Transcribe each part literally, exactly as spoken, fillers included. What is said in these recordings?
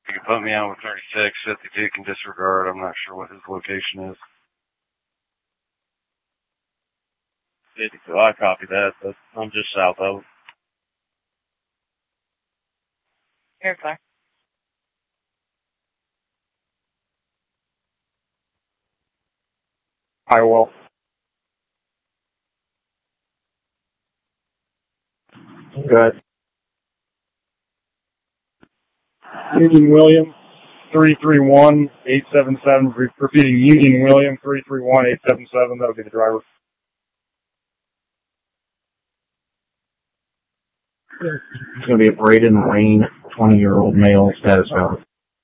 You can put me on with thirty-six, fifty-two can disregard. I'm not sure what his location is. fifty-two, I copy that, but I'm just south of him. Here, Claire. I will. Good. Union William, three three one, eight seven seven. Re- repeating, Union William, three three one, eight seven seven. That'll be the driver. It's going to be a Braden Lane, twenty-year-old male, status valid.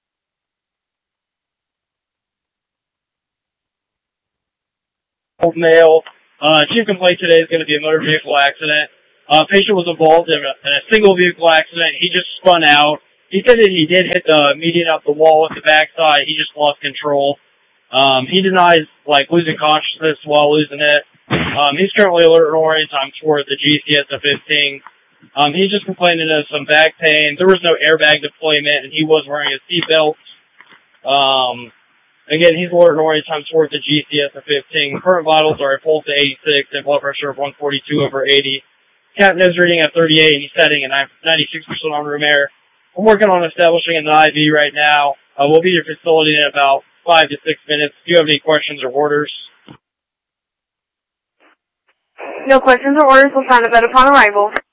Old male. Uh, chief complaint today is going to be a motor vehicle accident. Uh, patient was involved in a, in a single vehicle accident. He just spun out. He said that he did hit the median up the wall with the backside. He just lost control. Um, he denies, like, losing consciousness while losing it. Um, he's currently alert and oriented. I'm toward the G C S of fifteen. Um, he's just complaining of some back pain. There was no airbag deployment, and he was wearing a seatbelt. Um, again, he's alert and oriented. I'm toward the G C S of fifteen. Current vitals are a pulse of eighty-six and blood pressure of one forty-two over eighty. Cap nose reading at thirty-eight, and he's setting at ninety-six percent on room air. I'm working on establishing an I V right now. Uh, we'll be at your facility in about five to six minutes. Do you have any questions or orders? No questions or orders. We'll sign a bed upon arrival.